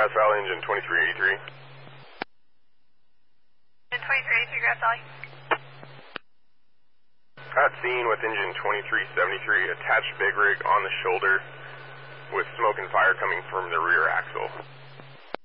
Grass Valley, engine 2383. Engine 2383, Grass Valley. At scene with engine 2373, attached big rig on the shoulder with smoke and fire coming from the rear axle.